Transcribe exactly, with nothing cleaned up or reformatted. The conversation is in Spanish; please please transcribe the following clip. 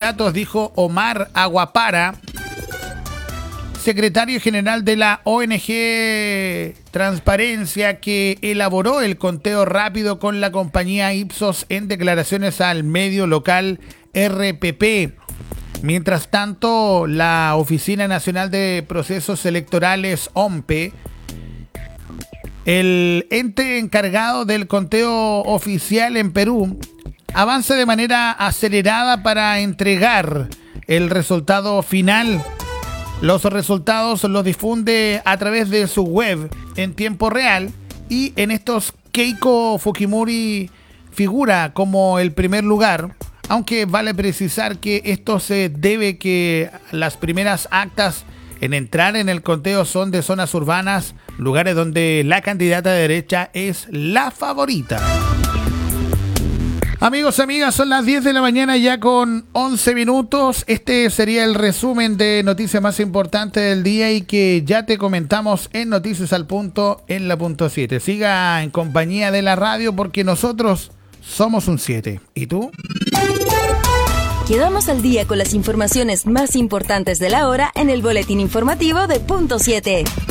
datos, dijo Omar Aguapara, secretario general de la O N G Transparencia, que elaboró el conteo rápido con la compañía Ipsos, en declaraciones al medio local R P P. Mientras tanto, la Oficina Nacional de Procesos Electorales, O M P E, el ente encargado del conteo oficial en Perú, avanza de manera acelerada para entregar el resultado final. Los resultados los difunde a través de su web en tiempo real, y en estos Keiko Fujimori figura como el primer lugar, aunque vale precisar que esto se debe que las primeras actas en entrar en el conteo son de zonas urbanas, lugares donde la candidata de derecha es la favorita. Amigos, amigas, son las diez de la mañana ya con once minutos. Este sería el resumen de noticias más importantes del día y que ya te comentamos en Noticias al Punto en la punto siete. Siga en compañía de la radio porque nosotros somos un siete. ¿Y tú? Quedamos al día con las informaciones más importantes de la hora en el boletín informativo de Punto siete.